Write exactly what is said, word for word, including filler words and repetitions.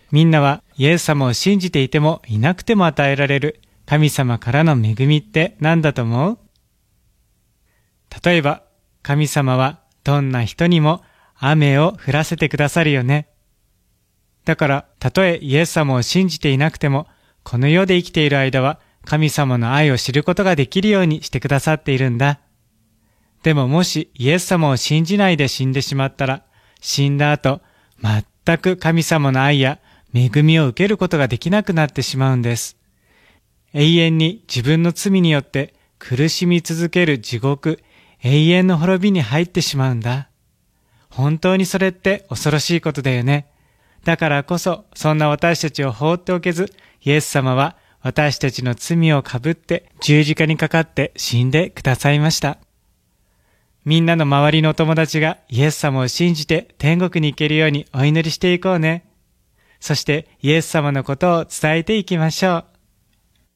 みんなはイエス様を信じていてもいなくても与えられる神様からの恵みって何だと思う？例えば、神様はどんな人にも雨を降らせてくださるよね。だから、たとえイエス様を信じていなくても、この世で生きている間は神様の愛を知ることができるようにしてくださっているんだ。でももしイエス様を信じないで死んでしまったら、死んだ後、全く神様の愛や恵みを受けることができなくなってしまうんです。永遠に自分の罪によって苦しみ続ける地獄、永遠の滅びに入ってしまうんだ。本当にそれって恐ろしいことだよね。だからこそ、そんな私たちを放っておけず、イエス様は私たちの罪をかぶって十字架にかかって死んでくださいました。みんなの周りのお友達がイエス様を信じて天国に行けるようにお祈りしていこうね。そしてイエス様のことを伝えていきましょう。